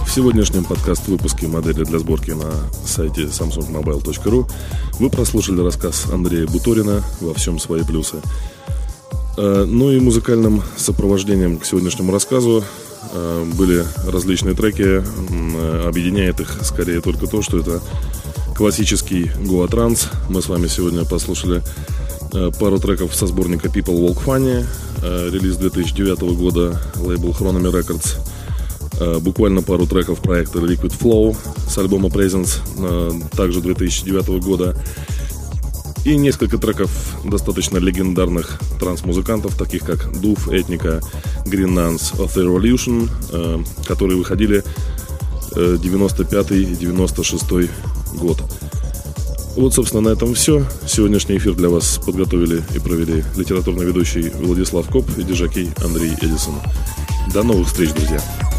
В сегодняшнем подкаст-выпуске «Модели для сборки» на сайте samsungmobile.ru вы прослушали рассказ Андрея Буторина «Во всем свои плюсы». Ну и музыкальным сопровождением к сегодняшнему рассказу были различные треки. Объединяет их скорее только то, что это классический гоа-транс. Мы с вами сегодня послушали пару треков со сборника People Walk Funny, релиз 2009 года, лейбл Chronomy Records. Буквально пару треков проекта Liquid Flow с альбома Presence, также 2009 года. И несколько треков достаточно легендарных транс-музыкантов, таких как Doof, Ethnica, Green Nuns, Of The Revolution, которые выходили 95-й и 96-й год. Вот, собственно, на этом все. Сегодняшний эфир для вас подготовили и провели литературный ведущий Владислав Коп и диджей Андрей Эдисон. До новых встреч, друзья!